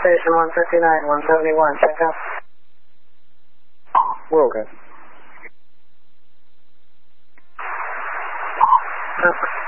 Station 159, 171, check out. We're okay. Perfect.